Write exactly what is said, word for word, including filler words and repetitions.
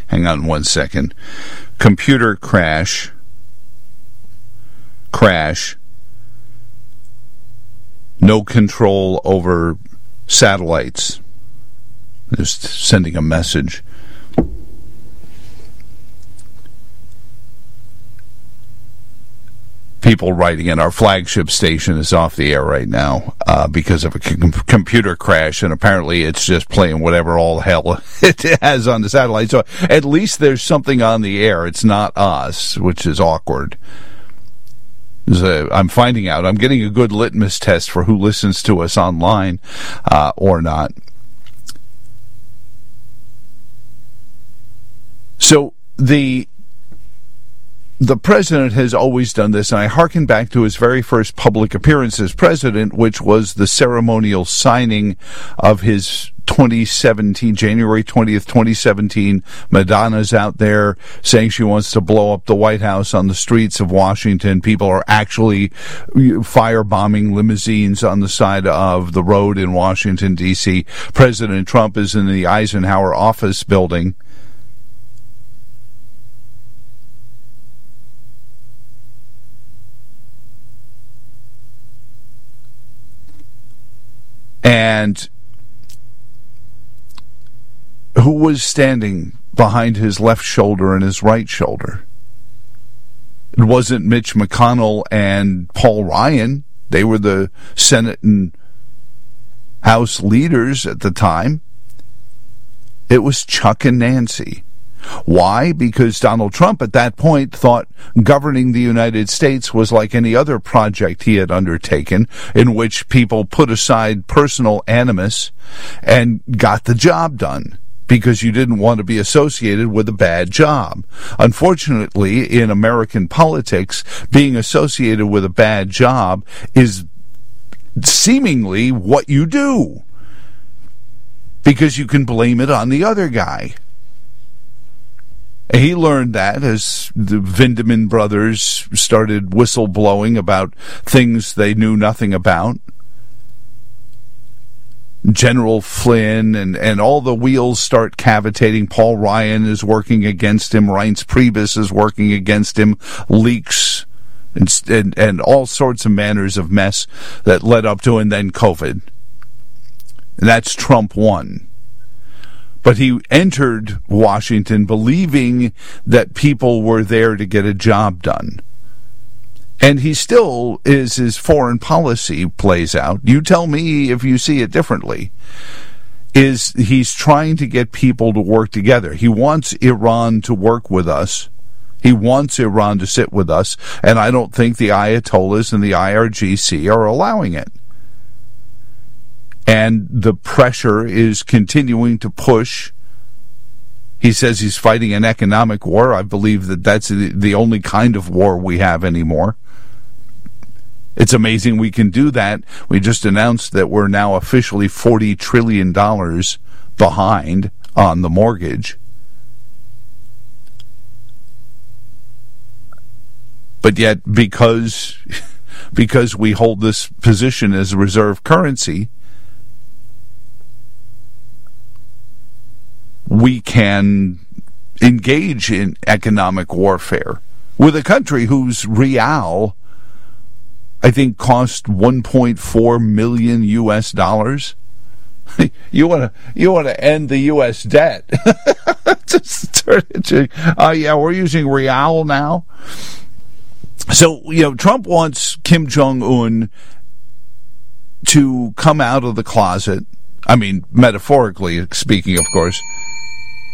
Hang on one second. Computer crash. Crash. No control over satellites. Just sending a message. People writing in, our flagship station is off the air right now uh, because of a com- computer crash, and apparently it's just playing whatever all hell it has on the satellite. So at least there's something on the air. It's not us, which is awkward. So I'm finding out. I'm getting a good litmus test for who listens to us online uh, or not. So the... The president has always done this, and I hearken back to his very first public appearance as president, which was the ceremonial signing of his twenty seventeen, January twentieth, twenty seventeen. Madonna's out there saying she wants to blow up the White House on the streets of Washington. People are actually firebombing limousines on the side of the road in Washington, D C President Trump is in the Eisenhower office building. And who was standing behind his left shoulder and his right shoulder? It wasn't Mitch McConnell and Paul Ryan. They were the Senate and House leaders at the time. It was Chuck and Nancy. Why? Because Donald Trump at that point thought governing the United States was like any other project he had undertaken, in which people put aside personal animus and got the job done, because you didn't want to be associated with a bad job. Unfortunately, in American politics, being associated with a bad job is seemingly what you do, because you can blame it on the other guy. He learned that as the Vindeman brothers started whistleblowing about things they knew nothing about. General Flynn and, and all the wheels start cavitating. Paul Ryan is working against him. Reince Priebus is working against him. Leaks and, and, and all sorts of manners of mess that led up to, and then COVID. And that's Trump one. But he entered Washington believing that people were there to get a job done. And he still is, his foreign policy plays out. You tell me if you see it differently. Is he's trying to get people to work together. He wants Iran to work with us. He wants Iran to sit with us. And I don't think the Ayatollahs and the I R G C are allowing it. And the pressure is continuing to push. He says he's fighting an economic war. I believe that that's the only kind of war we have anymore. It's amazing we can do that. We just announced that we're now officially forty trillion dollars behind on the mortgage. But yet, because, because we hold this position as a reserve currency, we can engage in economic warfare with a country whose real, I think, cost one point four million U S dollars. You want to you want to end the U S debt? Just turn it to, uh, yeah, we're using real now. So, you know, Trump wants Kim Jong-un to come out of the closet. I mean, metaphorically speaking, of course.